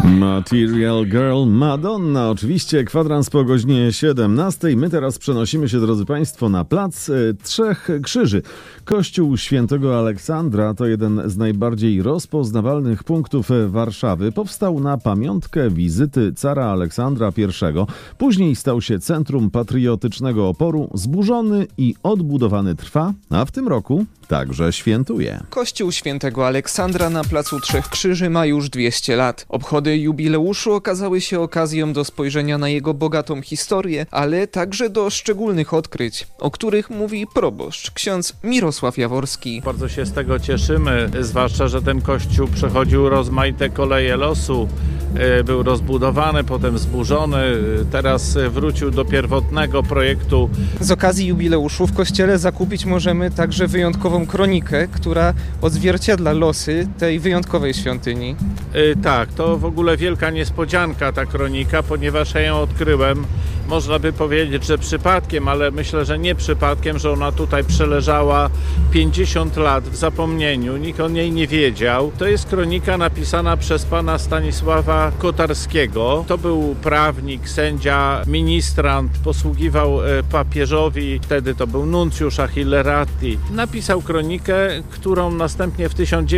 Material Girl Madonna. Oczywiście kwadrans po godzinie 17. My teraz przenosimy się, drodzy Państwo, na plac Trzech Krzyży. Kościół Świętego Aleksandra to jeden z najbardziej rozpoznawalnych punktów Warszawy. Powstał na pamiątkę wizyty cara Aleksandra I. Później stał się centrum patriotycznego oporu. Zburzony i odbudowany trwa, a w tym roku także świętuje. Kościół Świętego Aleksandra na placu Trzech Krzyży ma już 200 lat. Obchody jubileuszu okazały się okazją do spojrzenia na jego bogatą historię, ale także do szczególnych odkryć, o których mówi proboszcz, ksiądz Mirosław Jaworski. Bardzo się z tego cieszymy, zwłaszcza, że ten kościół przechodził rozmaite koleje losu. Był rozbudowany, potem zburzony, teraz wrócił do pierwotnego projektu. Z okazji jubileuszu w kościele zakupić możemy także wyjątkową kronikę, która odzwierciedla losy tej wyjątkowej świątyni. Tak, to w ogóle wielka niespodzianka ta kronika, ponieważ ja ją odkryłem, można by powiedzieć, że przypadkiem, ale myślę, że nie przypadkiem, że ona tutaj przeleżała 50 lat w zapomnieniu, nikt o niej nie wiedział. To jest kronika napisana przez pana Stanisława Kotarskiego. To był prawnik, sędzia, ministrant, posługiwał papieżowi, wtedy to był nuncjusz Achille Ratti. Napisał kronikę, którą następnie w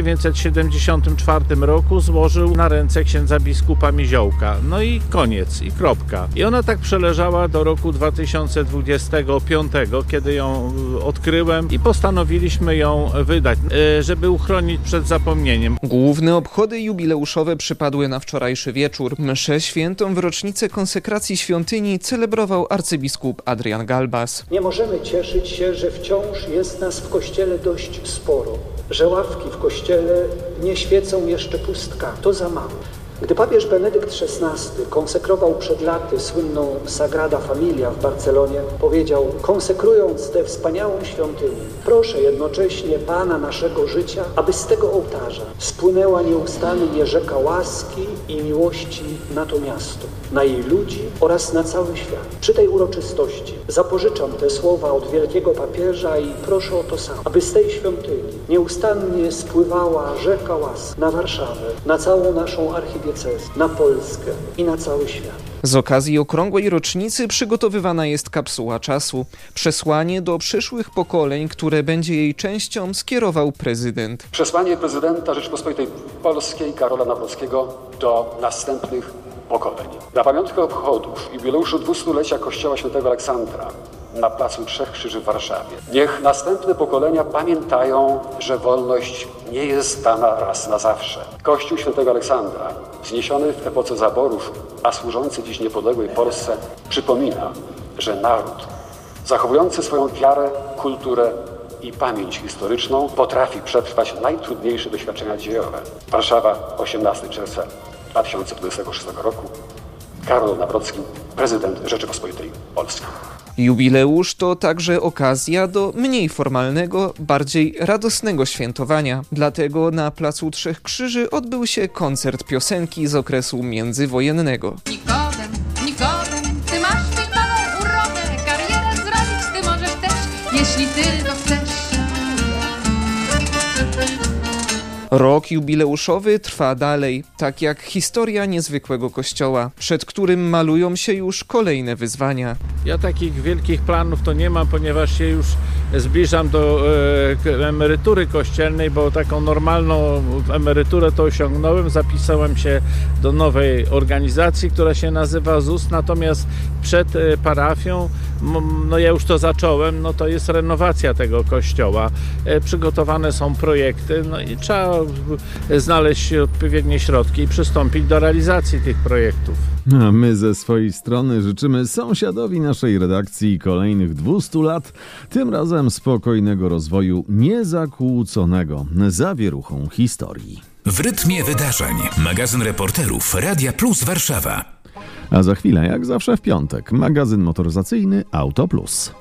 1974 roku złożył na ręce księdza biskupa Miziołka. No i koniec, i kropka. I ona tak przeleżała do roku 2025, kiedy ją odkryłem i postanowiliśmy ją wydać, żeby uchronić przed zapomnieniem. Główne obchody jubileuszowe przypadły na wczorajszy wieczór. Mszę świętą w rocznicę konsekracji świątyni celebrował arcybiskup Adrian Galbas. Nie możemy cieszyć się, że wciąż jest nas w kościele dość sporo, że ławki w kościele nie świecą jeszcze pustkami. To za mało. Gdy papież Benedykt XVI konsekrował przed laty słynną Sagrada Familia w Barcelonie, powiedział: konsekrując tę wspaniałą świątynię, proszę jednocześnie Pana naszego życia, aby z tego ołtarza spłynęła nieustannie rzeka łaski i miłości na to miasto, na jej ludzi oraz na cały świat. Przy tej uroczystości zapożyczam te słowa od wielkiego papieża i proszę o to samo, aby z tej świątyni nieustannie spływała rzeka łaski na Warszawę, na całą naszą archidiecezję, na Polskę i na cały świat. Z okazji okrągłej rocznicy przygotowywana jest kapsuła czasu. Przesłanie do przyszłych pokoleń, które będzie jej częścią, skierował prezydent. Przesłanie prezydenta Rzeczypospolitej Polskiej Karola Nawrockiego do następnych pokoleń. Na pamiątkę obchodów jubileuszu 200-lecia Kościoła Świętego Aleksandra na placu Trzech Krzyży w Warszawie. Niech następne pokolenia pamiętają, że wolność nie jest dana raz na zawsze. Kościół Świętego Aleksandra, wzniesiony w epoce zaborów, a służący dziś niepodległej Polsce, przypomina, że naród zachowujący swoją wiarę, kulturę i pamięć historyczną potrafi przetrwać najtrudniejsze doświadczenia dziejowe. Warszawa, 18 czerwca 2026 roku. Karol Nawrocki, prezydent Rzeczypospolitej Polskiej. Jubileusz to także okazja do mniej formalnego, bardziej radosnego świętowania. Dlatego na placu Trzech Krzyży odbył się koncert piosenki z okresu międzywojennego. Nikodem, ty masz typową urodę, karierę zrobić ty możesz też, jeśli tylko chcesz. Rok jubileuszowy trwa dalej, tak jak historia niezwykłego kościoła, przed którym malują się już kolejne wyzwania. Ja takich wielkich planów to nie mam, ponieważ się już zbliżam do emerytury kościelnej, bo taką normalną emeryturę to osiągnąłem. Zapisałem się do nowej organizacji, która się nazywa ZUS, natomiast przed parafią, no ja już to zacząłem, no to jest renowacja tego kościoła. Przygotowane są projekty, no i trzeba znaleźć odpowiednie środki i przystąpić do realizacji tych projektów. A my ze swojej strony życzymy sąsiadowi naszej redakcji kolejnych 200 lat, tym razem spokojnego rozwoju, niezakłóconego zawieruchą historii. W rytmie wydarzeń. Magazyn reporterów Radia Plus Warszawa. A za chwilę, jak zawsze w piątek, magazyn motoryzacyjny Auto Plus.